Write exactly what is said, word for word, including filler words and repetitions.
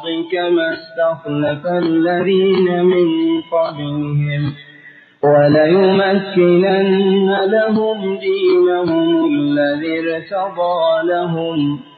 الأرض كما استخلف الذين من قبلهم وليمكنن لهم دينهم الذي ارتضى لهم